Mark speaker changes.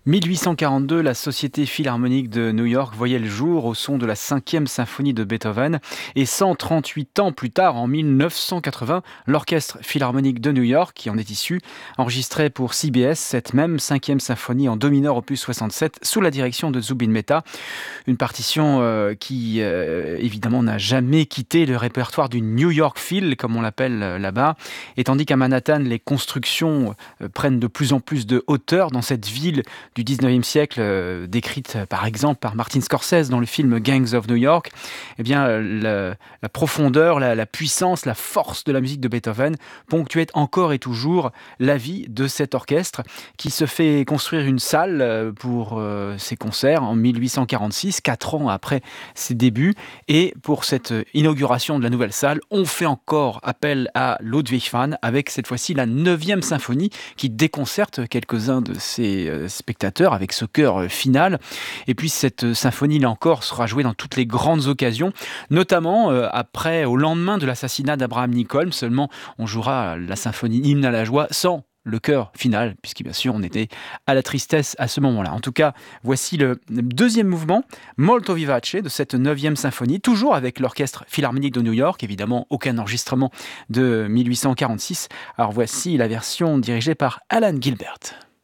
Speaker 1: 1842, la Société philharmonique de New York voyait le jour au son de la 5e symphonie de Beethoven. Et 138 ans plus tard, en 1980, l'Orchestre philharmonique de New York, qui en est issu, enregistrait pour CBS cette même 5e symphonie en do mineur opus 67 sous la direction de Zubin Mehta. Une partition qui, évidemment, n'a jamais quitté le répertoire du New York Phil, comme on l'appelle là-bas. Et tandis qu'à Manhattan, les constructions prennent de plus en plus de hauteur dans cette ville du 19e siècle, décrite par exemple par Martin Scorsese dans le film Gangs of New York, eh bien, la profondeur, la puissance, la force de la musique de Beethoven ponctuait encore et toujours la vie de cet orchestre qui se fait construire une salle pour ses concerts en 1846, 4 ans après ses débuts. Et pour cette inauguration de la nouvelle salle, on fait encore appel à Ludwig van avec cette fois-ci la 9e symphonie qui déconcerte quelques-uns de ses spectateurs avec ce chœur final. Et puis cette symphonie, là encore, sera jouée dans toutes les grandes occasions, notamment au lendemain de l'assassinat d'Abraham Lincoln. Seulement, on jouera la symphonie Hymne à la joie sans le chœur final, puisque bien sûr on était à la tristesse à ce moment-là. En tout cas, voici le deuxième mouvement, Molto vivace, de cette 9e symphonie, toujours avec l'Orchestre philharmonique de New York, évidemment aucun enregistrement de 1846. Alors voici la version dirigée par Alan Gilbert.